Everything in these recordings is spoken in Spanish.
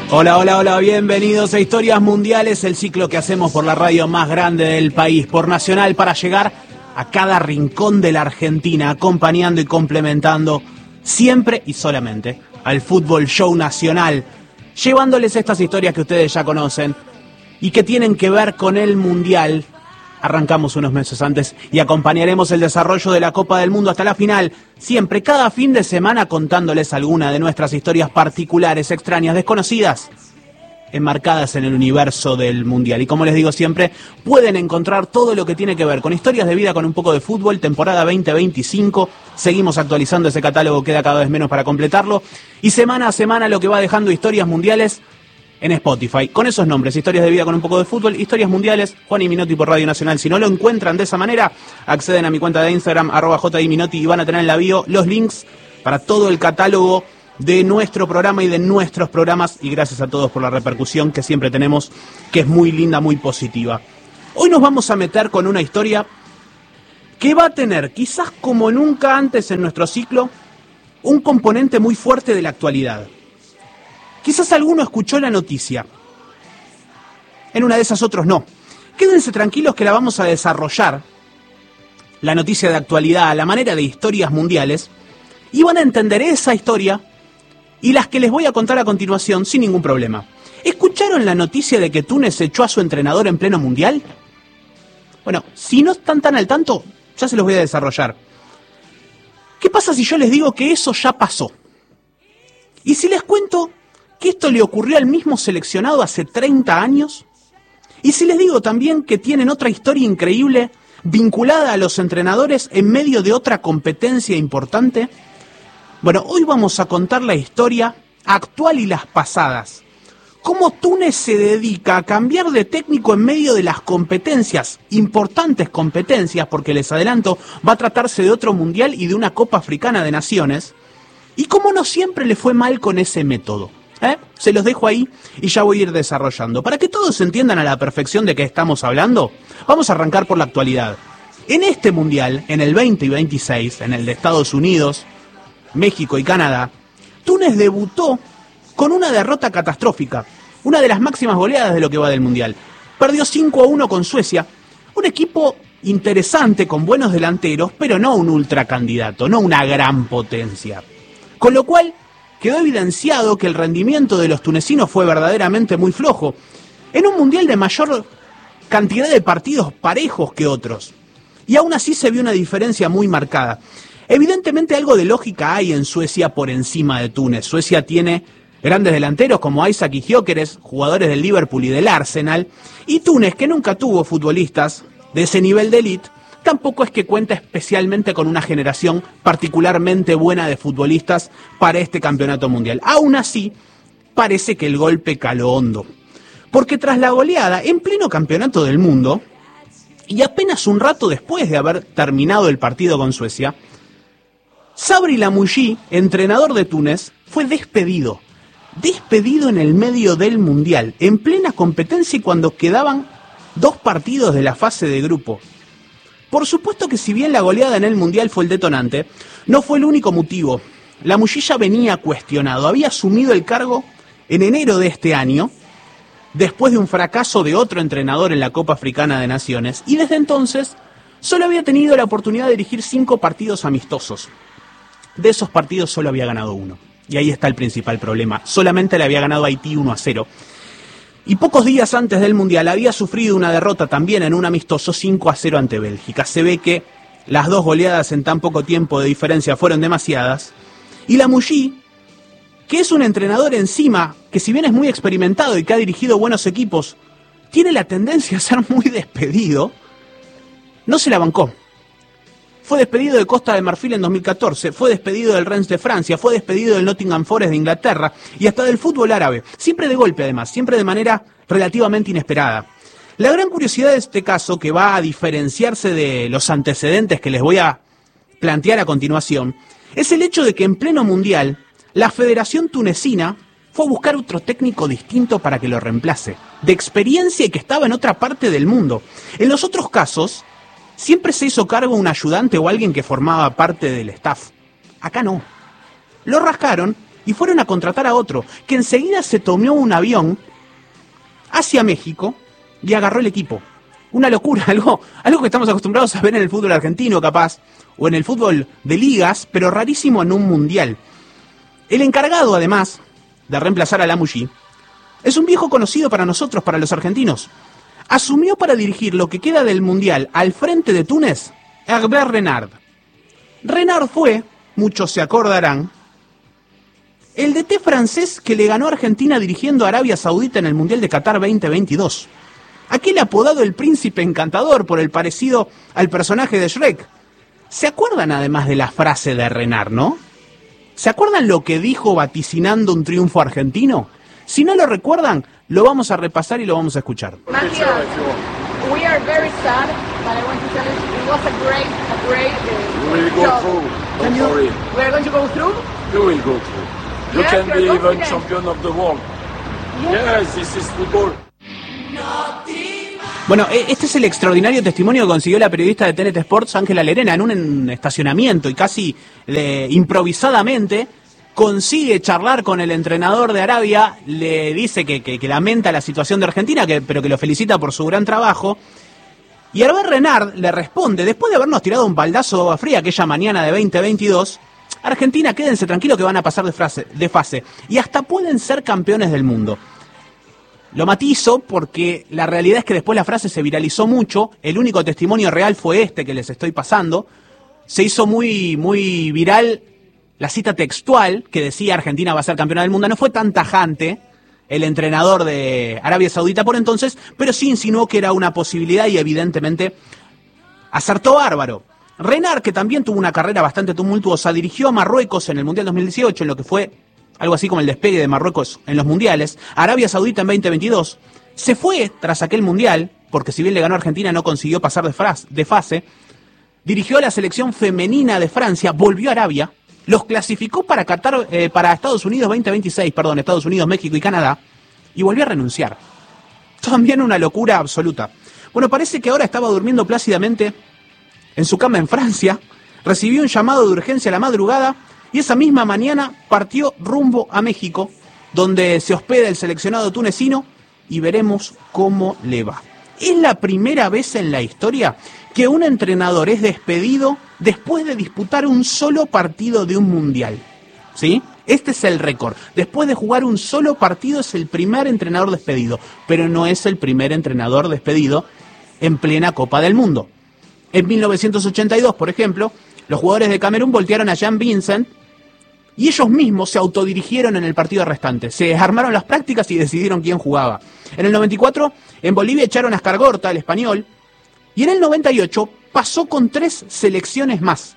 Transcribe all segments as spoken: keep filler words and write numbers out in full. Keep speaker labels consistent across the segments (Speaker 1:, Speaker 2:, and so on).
Speaker 1: Hola, hola, hola, bienvenidos a Historias Mundiales, el ciclo que hacemos por la radio más grande del país, por Nacional, para llegar a cada rincón de la Argentina, acompañando y complementando siempre y solamente al fútbol show nacional, llevándoles estas historias que ustedes ya conocen y que tienen que ver con el Mundial. Arrancamos unos meses antes y acompañaremos el desarrollo de la Copa del Mundo hasta la final, siempre, cada fin de semana, contándoles alguna de nuestras historias particulares, extrañas, desconocidas, enmarcadas en el universo del Mundial. Y como les digo siempre, pueden encontrar todo lo que tiene que ver con historias de vida, con un poco de fútbol, temporada veinte veinticinco. Seguimos actualizando ese catálogo, queda cada vez menos para completarlo. Y semana a semana lo que va dejando Historias Mundiales en Spotify, con esos nombres: Historias de vida con un poco de fútbol, Historias Mundiales, Juan y Minotti por Radio Nacional. Si no lo encuentran de esa manera, acceden a mi cuenta de Instagram, arroba jiminotti, y van a tener en la bio los links para todo el catálogo de nuestro programa y de nuestros programas. Y gracias a todos por la repercusión que siempre tenemos, que es muy linda, muy positiva. Hoy nos vamos a meter con una historia que va a tener, quizás como nunca antes en nuestro ciclo, un componente muy fuerte de la actualidad. Quizás alguno escuchó la noticia, en una de esas otros no. Quédense tranquilos que la vamos a desarrollar, la noticia de actualidad, a la manera de Historias Mundiales, y van a entender esa historia y las que les voy a contar a continuación sin ningún problema. ¿Escucharon la noticia de que Túnez echó a su entrenador en pleno Mundial? Bueno, si no están tan al tanto, ya se los voy a desarrollar. ¿Qué pasa si yo les digo que eso ya pasó? Y si les cuento que esto le ocurrió al mismo seleccionado hace treinta años, y si les digo también que tienen otra historia increíble vinculada a los entrenadores en medio de otra competencia importante. Bueno, hoy vamos a contar la historia actual y las pasadas. Cómo Túnez se dedica a cambiar de técnico en medio de las competencias, importantes competencias, porque les adelanto, va a tratarse de otro mundial y de una Copa Africana de Naciones, y cómo no siempre le fue mal con ese método. ¿Eh? Se los dejo ahí y ya voy a ir desarrollando. Para que todos entiendan a la perfección de qué estamos hablando, vamos a arrancar por la actualidad. En este mundial, en el veinte y veintiséis, en el de Estados Unidos, México y Canadá, Túnez debutó con una derrota catastrófica, una de las máximas goleadas de lo que va del mundial. Perdió cinco a uno con Suecia, un equipo interesante con buenos delanteros, pero no un ultracandidato, no una gran potencia. Con lo cual quedó evidenciado que el rendimiento de los tunecinos fue verdaderamente muy flojo, en un mundial de mayor cantidad de partidos parejos que otros. Y aún así se vio una diferencia muy marcada. Evidentemente algo de lógica hay en Suecia por encima de Túnez. Suecia tiene grandes delanteros como Isaac y Gyökeres, jugadores del Liverpool y del Arsenal, y Túnez, que nunca tuvo futbolistas de ese nivel de élite, tampoco es que cuenta especialmente con una generación particularmente buena de futbolistas para este campeonato mundial. Aún así, parece que el golpe caló hondo, porque tras la goleada en pleno campeonato del mundo, y apenas un rato después de haber terminado el partido con Suecia, Sabri Lamouchi, entrenador de Túnez, fue despedido. Despedido en el medio del mundial, en plena competencia y cuando quedaban dos partidos de la fase de grupo. Por supuesto que si bien la goleada en el Mundial fue el detonante, no fue el único motivo. Lamouchi ya venía cuestionado, había asumido el cargo en enero de este año, después de un fracaso de otro entrenador en la Copa Africana de Naciones, y desde entonces solo había tenido la oportunidad de dirigir cinco partidos amistosos. De esos partidos solo había ganado uno, y ahí está el principal problema. Solamente le había ganado a Haití uno a cero. Y pocos días antes del Mundial había sufrido una derrota también en un amistoso cinco a cero ante Bélgica. Se ve que las dos goleadas en tan poco tiempo de diferencia fueron demasiadas. Y Lamouchi, que es un entrenador encima, que si bien es muy experimentado y que ha dirigido buenos equipos, tiene la tendencia a ser muy despedido, no se la bancó. Fue despedido de Costa de Marfil en dos mil catorce, fue despedido del Rennes de Francia, fue despedido del Nottingham Forest de Inglaterra y hasta del fútbol árabe, siempre de golpe además, siempre de manera relativamente inesperada. La gran curiosidad de este caso, que va a diferenciarse de los antecedentes que les voy a plantear a continuación, es el hecho de que en pleno mundial, la Federación Tunecina fue a buscar otro técnico distinto para que lo reemplace, de experiencia y que estaba en otra parte del mundo. En los otros casos, siempre se hizo cargo un ayudante o alguien que formaba parte del staff. Acá no. Lo rascaron y fueron a contratar a otro, que enseguida se tomó un avión hacia México y agarró el equipo. Una locura, algo, algo que estamos acostumbrados a ver en el fútbol argentino capaz, o en el fútbol de ligas, pero rarísimo en un mundial. El encargado, además, de reemplazar a Lamouchi, es un viejo conocido para nosotros, para los argentinos. Asumió para dirigir lo que queda del mundial al frente de Túnez, Hervé Renard. Renard fue, muchos se acordarán, el D T francés que le ganó a Argentina dirigiendo a Arabia Saudita en el Mundial de Qatar veinte veintidós. Aquel apodado el Príncipe Encantador por el parecido al personaje de Shrek. ¿Se acuerdan además de la frase de Renard, no? ¿Se acuerdan lo que dijo vaticinando un triunfo argentino? Si no lo recuerdan, lo vamos a repasar y lo vamos a escuchar.
Speaker 2: Matías, we are very sad, but I want to tell you it was a great, a great uh,
Speaker 3: We will go
Speaker 2: job.
Speaker 3: through.
Speaker 2: Can
Speaker 3: Don't
Speaker 2: you,
Speaker 3: worry.
Speaker 2: we are going to go through?
Speaker 3: You will go through. You
Speaker 2: Yes,
Speaker 3: can
Speaker 2: you're
Speaker 3: be even
Speaker 2: confident.
Speaker 3: champion of the world.
Speaker 2: Yes.
Speaker 3: Yes, this is football.
Speaker 1: Bueno, este es el extraordinario testimonio que consiguió la periodista de T N T Sports, Ángela Lerena, en un estacionamiento y casi de, improvisadamente consigue charlar con el entrenador de Arabia, le dice que, que, que lamenta la situación de Argentina, que, pero que lo felicita por su gran trabajo. Y Hervé Renard le responde, después de habernos tirado un baldazo de agua fría aquella mañana de veinte veintidós, Argentina, quédense tranquilos que van a pasar de, frase, de fase y hasta pueden ser campeones del mundo. Lo matizo porque la realidad es que después la frase se viralizó mucho, el único testimonio real fue este que les estoy pasando, se hizo muy, muy viral la cita textual que decía Argentina va a ser campeona del mundo, no fue tan tajante el entrenador de Arabia Saudita por entonces, pero sí insinuó que era una posibilidad y evidentemente acertó bárbaro. Renard, que también tuvo una carrera bastante tumultuosa, dirigió a Marruecos en el Mundial dos mil dieciocho, en lo que fue algo así como el despegue de Marruecos en los mundiales, Arabia Saudita en veinte veintidós, se fue tras aquel mundial, porque si bien le ganó a Argentina no consiguió pasar de, fras, de fase, dirigió a la selección femenina de Francia, volvió a Arabia, los clasificó para Qatar, eh, para Estados Unidos veinte veintiséis, perdón, Estados Unidos, México y Canadá, y volvió a renunciar. También una locura absoluta. Bueno, parece que ahora estaba durmiendo plácidamente en su cama en Francia, recibió un llamado de urgencia a la madrugada, y esa misma mañana partió rumbo a México, donde se hospeda el seleccionado tunecino y veremos cómo le va. Es la primera vez en la historia que un entrenador es despedido después de disputar un solo partido de un mundial. ¿Sí? Este es el récord. Después de jugar un solo partido es el primer entrenador despedido, pero no es el primer entrenador despedido en plena Copa del Mundo. En mil novecientos ochenta y dos, por ejemplo, los jugadores de Camerún voltearon a Jean Vincent y ellos mismos se autodirigieron en el partido restante. Se armaron las prácticas y decidieron quién jugaba. En el noventa y cuatro, en Bolivia echaron a Escargorta, el español, y en el noventa y ocho pasó con tres selecciones más.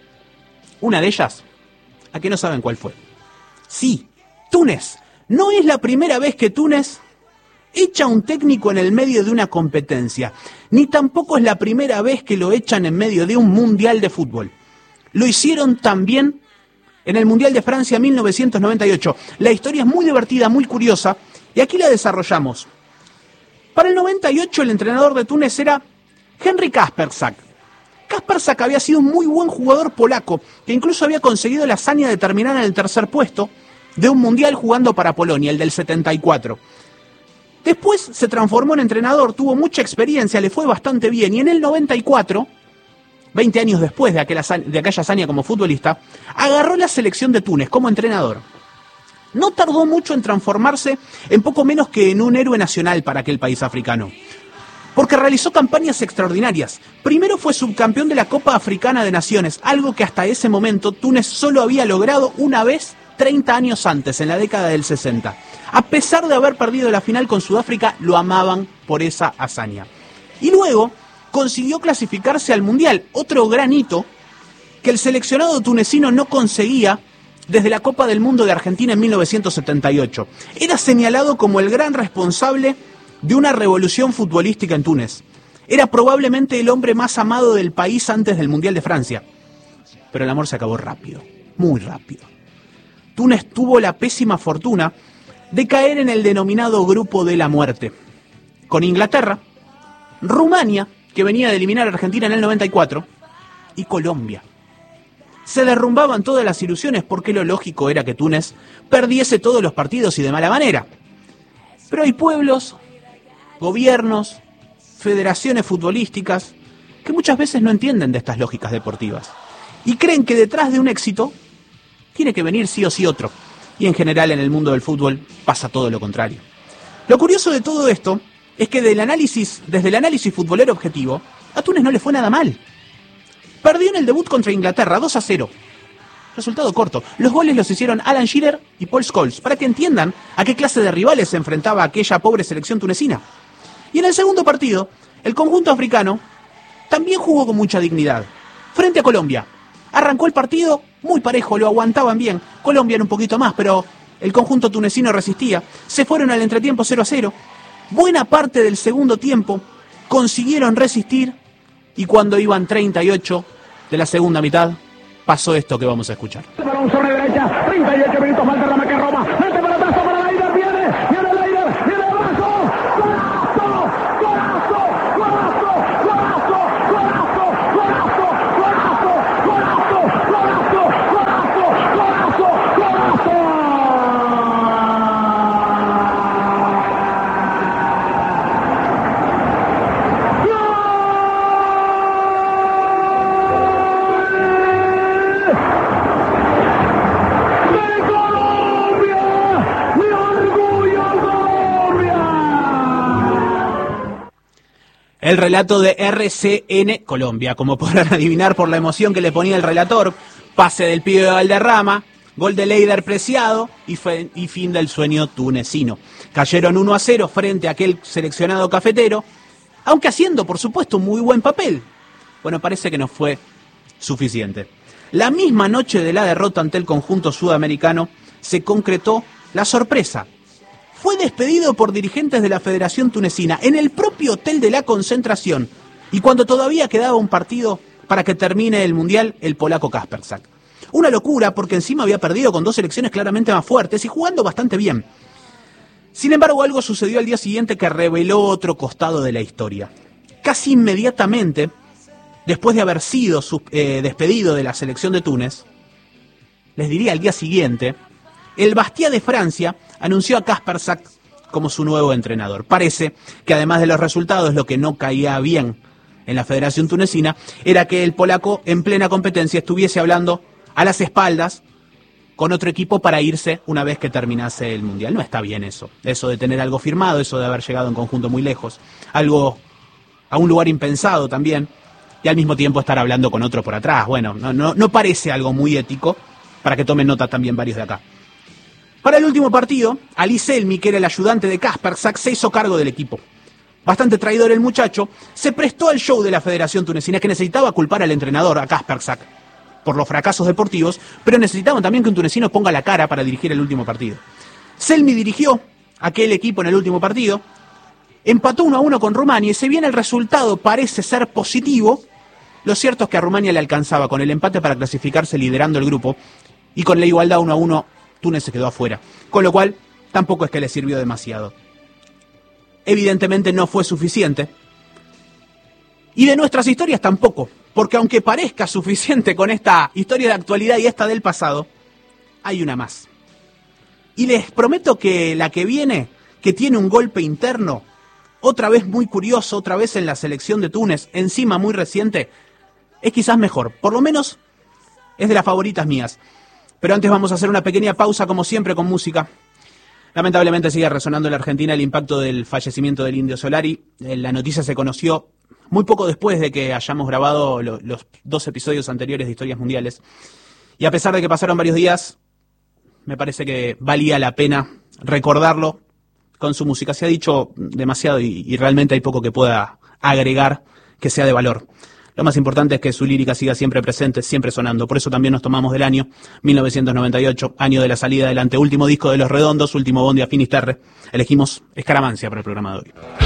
Speaker 1: Una de ellas, ¿a qué no saben cuál fue? Sí, Túnez. No es la primera vez que Túnez echa un técnico en el medio de una competencia, ni tampoco es la primera vez que lo echan en medio de un mundial de fútbol. Lo hicieron también en el Mundial de Francia mil novecientos noventa y ocho. La historia es muy divertida, muy curiosa, y aquí la desarrollamos. Para el noventa y ocho el entrenador de Túnez era Henry Kasperczak. Kasperczak había sido un muy buen jugador polaco, que incluso había conseguido la hazaña de terminar en el tercer puesto de un mundial jugando para Polonia, el del setenta y cuatro. Después se transformó en entrenador, tuvo mucha experiencia, le fue bastante bien, y en el noventa y cuatro, veinte años después de aquella, de aquella hazaña como futbolista, agarró la selección de Túnez como entrenador. No tardó mucho en transformarse en poco menos que en un héroe nacional para aquel país africano, porque realizó campañas extraordinarias. Primero fue subcampeón de la Copa Africana de Naciones, algo que hasta ese momento Túnez solo había logrado una vez treinta años antes, en la década del sesenta. A pesar de haber perdido la final con Sudáfrica, lo amaban por esa hazaña. Y luego consiguió clasificarse al Mundial, otro gran hito que el seleccionado tunecino no conseguía desde la Copa del Mundo de Argentina en mil novecientos setenta y ocho. Era señalado como el gran responsable de una revolución futbolística en Túnez. Era probablemente el hombre más amado del país antes del Mundial de Francia. Pero el amor se acabó rápido, muy rápido. Túnez tuvo la pésima fortuna de caer en el denominado grupo de la muerte, con Inglaterra, Rumania, que venía de eliminar a Argentina en el noventa y cuatro, y Colombia. se derrumbaban todas las ilusiones porque lo lógico era que Túnez perdiese todos los partidos y de mala manera. Pero hay pueblos, gobiernos, federaciones futbolísticas que muchas veces no entienden de estas lógicas deportivas y creen que detrás de un éxito tiene que venir sí o sí otro. Y en general en el mundo del fútbol pasa todo lo contrario. Lo curioso de todo esto es que del análisis, desde el análisis futbolero objetivo, a Túnez no le fue nada mal. Perdió en el debut contra Inglaterra, dos a cero. Resultado corto. Los goles los hicieron Alan Shearer y Paul Scholes, para que entiendan a qué clase de rivales se enfrentaba aquella pobre selección tunecina. Y en el segundo partido, el conjunto africano también jugó con mucha dignidad. Frente a Colombia. Arrancó el partido muy parejo, lo aguantaban bien. Colombia era un poquito más, pero el conjunto tunecino resistía. Se fueron al entretiempo cero a cero. Buena parte del segundo tiempo consiguieron resistir y cuando iban treinta y ocho de la segunda mitad, pasó esto que vamos a escuchar.
Speaker 4: Balón sobre derecha, treinta y ocho minutos, falta la que Roma, mete pelotazo para Leider, viene, viene Leider, viene el brazo, golazo, golazo, golazo, golazo, golazo, golazo, golazo, golazo, golazo, golazo, golazo, golazo.
Speaker 1: El relato de R C N Colombia, como podrán adivinar por la emoción que le ponía el relator, pase del pibe de Valderrama, gol de Leider Preciado y, fe, y fin del sueño tunecino. Cayeron uno a cero frente a aquel seleccionado cafetero, aunque haciendo por supuesto un muy buen papel. Bueno, parece que no fue suficiente. La misma noche de la derrota ante el conjunto sudamericano se concretó la sorpresa. Fue despedido por dirigentes de la Federación Tunecina en el propio hotel de la concentración y cuando todavía quedaba un partido para que termine el Mundial, el polaco Kasperczak. Una locura porque encima había perdido con dos selecciones claramente más fuertes y jugando bastante bien. Sin embargo, algo sucedió al día siguiente que reveló otro costado de la historia. Casi inmediatamente, después de haber sido eh, despedido de la selección de Túnez, les diría al día siguiente, el Bastia de Francia anunció a Kasperczak como su nuevo entrenador. Parece que además de los resultados, lo que no caía bien en la Federación Tunecina era que el polaco en plena competencia estuviese hablando a las espaldas con otro equipo para irse una vez que terminase el Mundial. No está bien eso, eso de tener algo firmado, eso de haber llegado en conjunto muy lejos, algo a un lugar impensado también, y al mismo tiempo estar hablando con otro por atrás. Bueno, no, no, no parece algo muy ético, para que tomen nota también varios de acá. Para el último partido, Ali Selmi, que era el ayudante de Kasperczak, se hizo cargo del equipo. Bastante traidor el muchacho, se prestó al show de la Federación Tunecina, que necesitaba culpar al entrenador, a Kasperczak, por los fracasos deportivos, pero necesitaban también que un tunecino ponga la cara para dirigir el último partido. Selmi dirigió aquel equipo en el último partido, empató uno a uno con Rumania, y si bien el resultado parece ser positivo, lo cierto es que a Rumania le alcanzaba con el empate para clasificarse liderando el grupo, y con la igualdad uno a uno, Túnez se quedó afuera, con lo cual tampoco es que le sirvió demasiado. Evidentemente no fue suficiente, y de nuestras historias tampoco, porque aunque parezca suficiente con esta historia de actualidad y esta del pasado, hay una más. Y les prometo que la que viene, que tiene un golpe interno, otra vez muy curioso, otra vez en la selección de Túnez, encima muy reciente, es quizás mejor, por lo menos es de las favoritas mías. Pero antes vamos a hacer una pequeña pausa, como siempre, con música. Lamentablemente sigue resonando en la Argentina el impacto del fallecimiento del Indio Solari. La noticia se conoció muy poco después de que hayamos grabado lo, los dos episodios anteriores de Historias Mundiales. Y a pesar de que pasaron varios días, me parece que valía la pena recordarlo con su música. Se ha dicho demasiado y, y realmente hay poco que pueda agregar que sea de valor. Lo más importante es que su lírica siga siempre presente, siempre sonando. Por eso también nos tomamos del año mil novecientos noventa y ocho, año de la salida del anteúltimo disco de Los Redondos, último bondi a Finisterre. Elegimos Escaramancia para el programa de hoy.